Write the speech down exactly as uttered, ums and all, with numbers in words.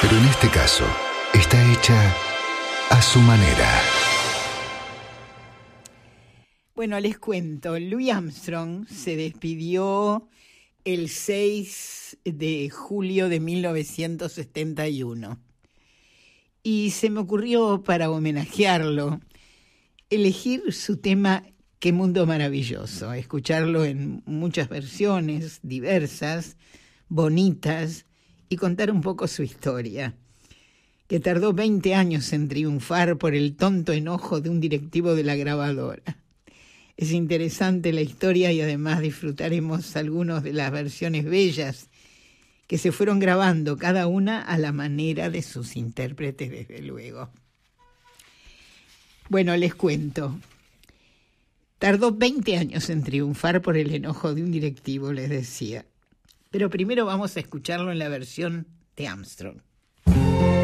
Pero en este caso, está hecha a su manera. Bueno, les cuento, Louis Armstrong se despidió el seis de julio de mil novecientos setenta y uno. Y se me ocurrió, para homenajearlo, elegir su tema Qué mundo maravilloso, escucharlo en muchas versiones diversas, bonitas, y contar un poco su historia, que tardó veinte años en triunfar por el tonto enojo de un directivo de la grabadora. Es interesante la historia y además disfrutaremos algunas de las versiones bellas que se fueron grabando, cada una a la manera de sus intérpretes, desde luego. Bueno, les cuento. Tardó veinte años en triunfar por el enojo de un directivo, les decía. Pero primero vamos a escucharlo en la versión de Armstrong.